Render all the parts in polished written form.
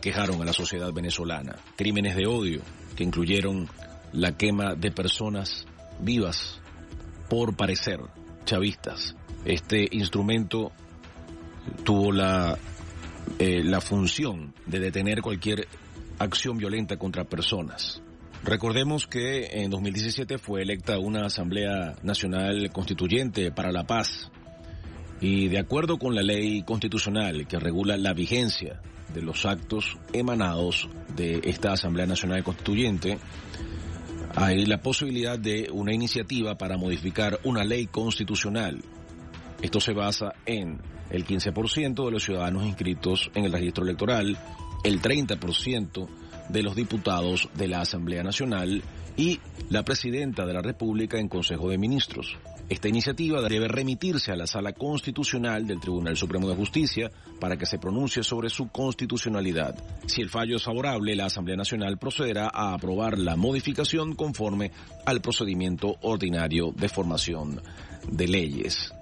aquejaron a la sociedad venezolana. Crímenes de odio que incluyeron la quema de personas vivas por parecer chavistas. Este instrumento tuvo la función de detener cualquier acción violenta contra personas. Recordemos que en 2017 fue electa una Asamblea Nacional Constituyente para la Paz y de acuerdo con la ley constitucional que regula la vigencia de los actos emanados de esta Asamblea Nacional Constituyente, hay la posibilidad de una iniciativa para modificar una ley constitucional. Esto se basa en el 15% de los ciudadanos inscritos en el registro electoral, el 30% de los diputados de la Asamblea Nacional y la Presidenta de la República en Consejo de Ministros. Esta iniciativa debe remitirse a la Sala Constitucional del Tribunal Supremo de Justicia para que se pronuncie sobre su constitucionalidad. Si el fallo es favorable, la Asamblea Nacional procederá a aprobar la modificación conforme al procedimiento ordinario de formación de leyes.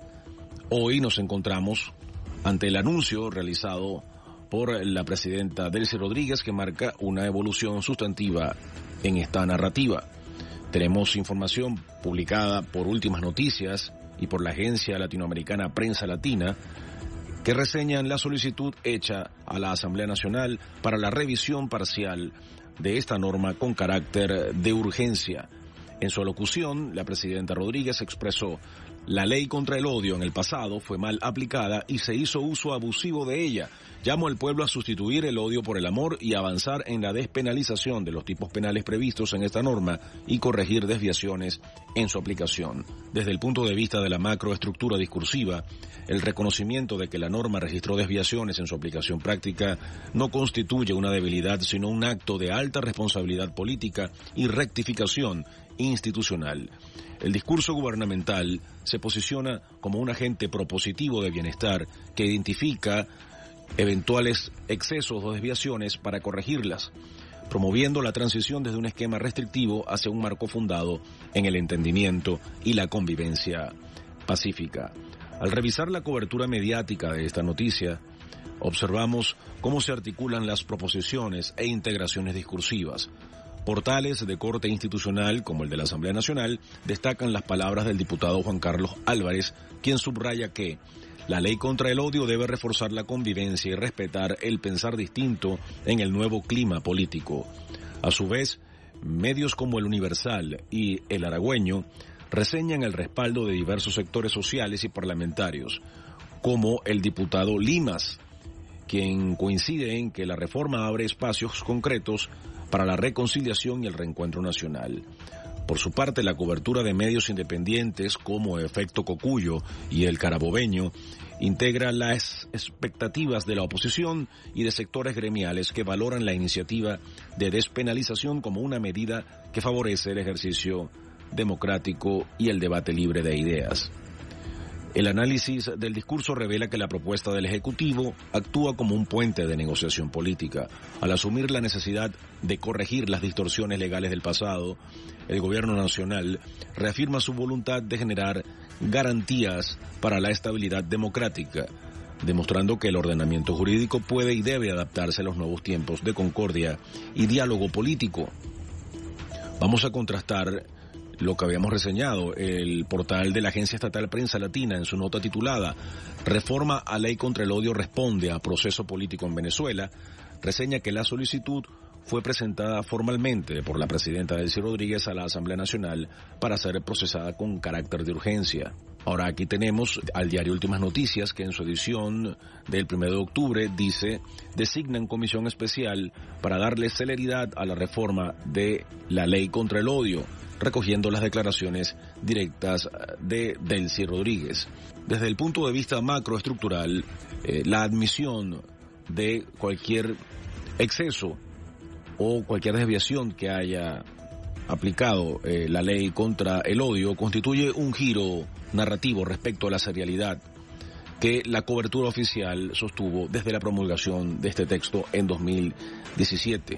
Hoy nos encontramos ante el anuncio realizado por la presidenta Delcy Rodríguez que marca una evolución sustantiva en esta narrativa. Tenemos información publicada por Últimas Noticias y por la agencia latinoamericana Prensa Latina que reseñan la solicitud hecha a la Asamblea Nacional para la revisión parcial de esta norma con carácter de urgencia. En su alocución, la presidenta Rodríguez expresó: la ley contra el odio en el pasado fue mal aplicada y se hizo uso abusivo de ella. Llamo al pueblo a sustituir el odio por el amor y avanzar en la despenalización de los tipos penales previstos en esta norma y corregir desviaciones en su aplicación. Desde el punto de vista de la macroestructura discursiva, el reconocimiento de que la norma registró desviaciones en su aplicación práctica no constituye una debilidad, sino un acto de alta responsabilidad política y rectificación institucional. El discurso gubernamental se posiciona como un agente propositivo de bienestar que identifica eventuales excesos o desviaciones para corregirlas, promoviendo la transición desde un esquema restrictivo hacia un marco fundado en el entendimiento y la convivencia pacífica. Al revisar la cobertura mediática de esta noticia, observamos cómo se articulan las proposiciones e integraciones discursivas. Portales de corte institucional, como el de la Asamblea Nacional, destacan las palabras del diputado Juan Carlos Álvarez, quien subraya que la ley contra el odio debe reforzar la convivencia y respetar el pensar distinto en el nuevo clima político. A su vez, medios como El Universal y El Aragüeño reseñan el respaldo de diversos sectores sociales y parlamentarios, como el diputado Limas, quien coincide en que la reforma abre espacios concretos para la reconciliación y el reencuentro nacional. Por su parte, la cobertura de medios independientes como Efecto Cocuyo y El Carabobeño integra las expectativas de la oposición y de sectores gremiales que valoran la iniciativa de despenalización como una medida que favorece el ejercicio democrático y el debate libre de ideas. El análisis del discurso revela que la propuesta del Ejecutivo actúa como un puente de negociación política. Al asumir la necesidad de corregir las distorsiones legales del pasado, el Gobierno Nacional reafirma su voluntad de generar garantías para la estabilidad democrática, demostrando que el ordenamiento jurídico puede y debe adaptarse a los nuevos tiempos de concordia y diálogo político. Vamos a contrastar lo que habíamos reseñado. El portal de la Agencia Estatal Prensa Latina, en su nota titulada Reforma a Ley contra el Odio responde a proceso político en Venezuela, reseña que la solicitud fue presentada formalmente por la presidenta Delcy Rodríguez a la Asamblea Nacional para ser procesada con carácter de urgencia. Ahora aquí tenemos al diario Últimas Noticias, que en su edición del 1 de octubre dice: designan comisión especial para darle celeridad a la reforma de la ley contra el odio, recogiendo las declaraciones directas de Delcy Rodríguez. Desde el punto de vista macroestructural, la admisión de cualquier exceso o cualquier desviación que haya aplicado la ley contra el odio constituye un giro narrativo respecto a la serialidad que la cobertura oficial sostuvo desde la promulgación de este texto en 2017.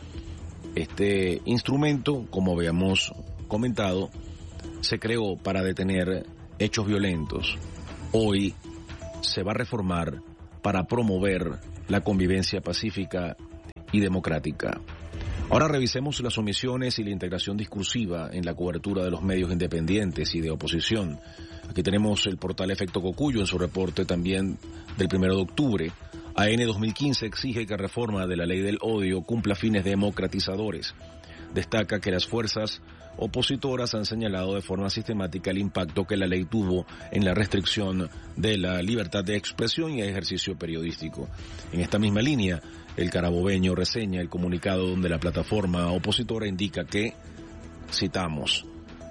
Este instrumento, como habíamos comentado, se creó para detener hechos violentos. Hoy se va a reformar para promover la convivencia pacífica y democrática. Ahora revisemos las omisiones y la integración discursiva en la cobertura de los medios independientes y de oposición. Aquí tenemos el portal Efecto Cocuyo en su reporte también del 1 de octubre. AN 2015 exige que reforma de la ley del odio cumpla fines democratizadores. Destaca que las fuerzas opositoras han señalado de forma sistemática el impacto que la ley tuvo en la restricción de la libertad de expresión y ejercicio periodístico. En esta misma línea, el carabobeño reseña el comunicado donde la plataforma opositora indica que, citamos,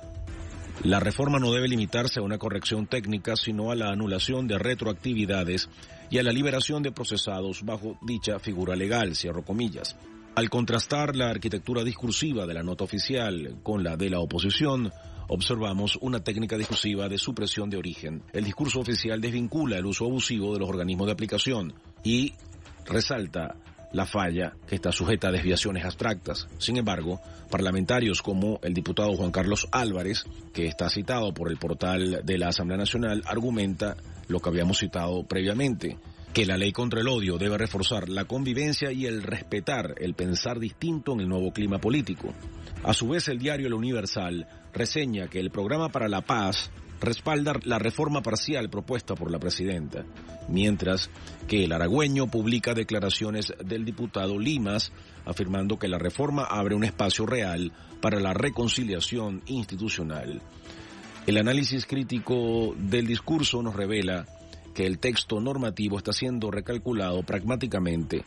la reforma no debe limitarse a una corrección técnica, sino a la anulación de retroactividades y a la liberación de procesados bajo dicha figura legal, cierro comillas. Al contrastar la arquitectura discursiva de la nota oficial con la de la oposición, observamos una técnica discursiva de supresión de origen. El discurso oficial desvincula el uso abusivo de los organismos de aplicación y resalta la falla que está sujeta a desviaciones abstractas. Sin embargo, parlamentarios como el diputado Juan Carlos Álvarez, que está citado por el portal de la Asamblea Nacional, argumenta lo que habíamos citado previamente, que la ley contra el odio debe reforzar la convivencia y el respetar el pensar distinto en el nuevo clima político. A su vez, el diario El Universal reseña que el programa para la paz respalda la reforma parcial propuesta por la presidenta, mientras que el Aragüeño publica declaraciones del diputado Limas afirmando que la reforma abre un espacio real para la reconciliación institucional. El análisis crítico del discurso nos revela que el texto normativo está siendo recalculado pragmáticamente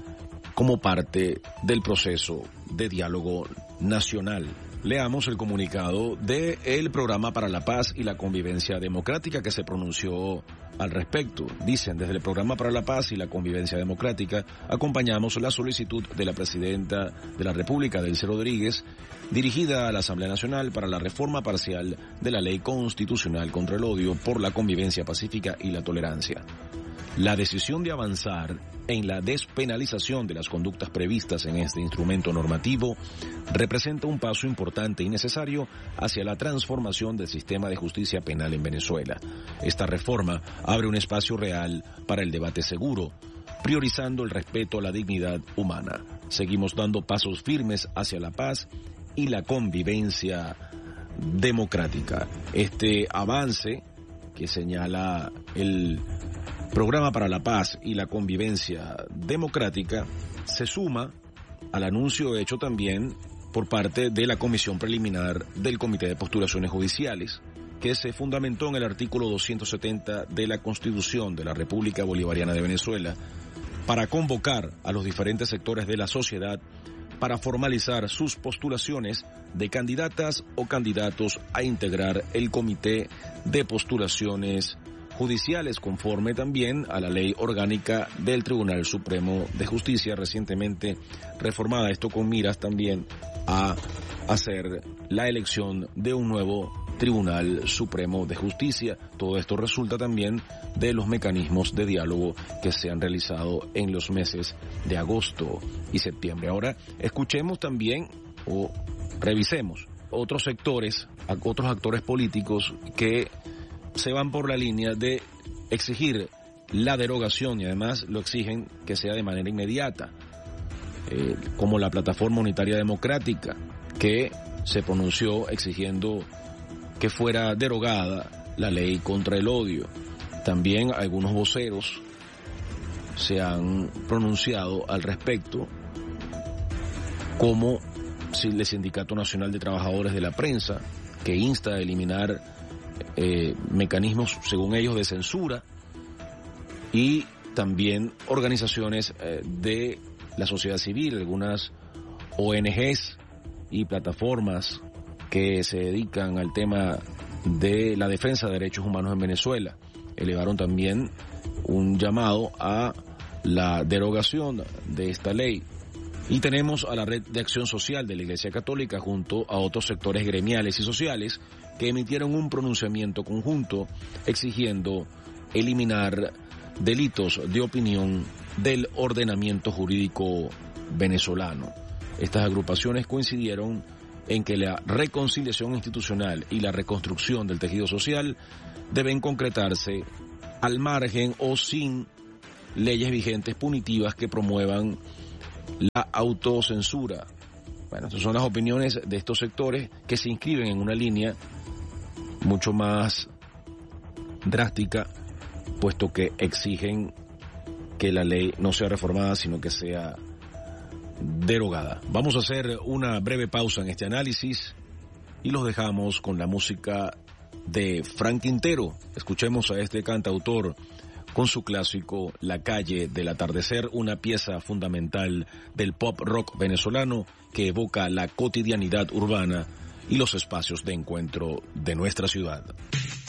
como parte del proceso de diálogo nacional. Leamos el comunicado del Programa para la Paz y la Convivencia Democrática que se pronunció al respecto. Dicen, desde el Programa para la Paz y la Convivencia Democrática, acompañamos la solicitud de la Presidenta de la República, Delcy Rodríguez, dirigida a la Asamblea Nacional para la reforma parcial de la Ley Constitucional contra el Odio por la Convivencia Pacífica y la Tolerancia. La decisión de avanzar en la despenalización de las conductas previstas en este instrumento normativo representa un paso importante y necesario hacia la transformación del sistema de justicia penal en Venezuela. Esta reforma abre un espacio real para el debate seguro, priorizando el respeto a la dignidad humana. Seguimos dando pasos firmes hacia la paz y la convivencia democrática. Este avance que señala el Programa para la Paz y la Convivencia Democrática se suma al anuncio hecho también por parte de la Comisión Preliminar del Comité de Postulaciones Judiciales, que se fundamentó en el artículo 270 de la Constitución de la República Bolivariana de Venezuela para convocar a los diferentes sectores de la sociedad para formalizar sus postulaciones de candidatas o candidatos a integrar el Comité de Postulaciones Judiciales, conforme también a la Ley Orgánica del Tribunal Supremo de Justicia, recientemente reformada. Esto con miras también a hacer la elección de un nuevo Tribunal Supremo de Justicia. Todo esto resulta también de los mecanismos de diálogo que se han realizado en los meses de agosto y septiembre. Ahora, escuchemos también o revisemos otros sectores, otros actores políticos que se van por la línea de exigir la derogación y además lo exigen que sea de manera inmediata, como la Plataforma Unitaria Democrática, que se pronunció exigiendo que fuera derogada la ley contra el odio. También algunos voceros se han pronunciado al respecto, como el Sindicato Nacional de Trabajadores de la Prensa, que insta a eliminar mecanismos, según ellos, de censura, y también organizaciones de la sociedad civil, algunas ONGs y plataformas que se dedican al tema de la defensa de derechos humanos en Venezuela. Elevaron también un llamado a la derogación de esta ley. Y tenemos a la Red de Acción Social de la Iglesia Católica junto a otros sectores gremiales y sociales que emitieron un pronunciamiento conjunto exigiendo eliminar delitos de opinión del ordenamiento jurídico venezolano. Estas agrupaciones coincidieron en que la reconciliación institucional y la reconstrucción del tejido social deben concretarse al margen o sin leyes vigentes punitivas que promuevan la autocensura. Bueno, estas son las opiniones de estos sectores que se inscriben en una línea mucho más drástica, puesto que exigen que la ley no sea reformada, sino que sea derogada. Vamos a hacer una breve pausa en este análisis y los dejamos con la música de Frank Quintero. Escuchemos a este cantautor con su clásico La calle del atardecer, una pieza fundamental del pop rock venezolano que evoca la cotidianidad urbana y los espacios de encuentro de nuestra ciudad.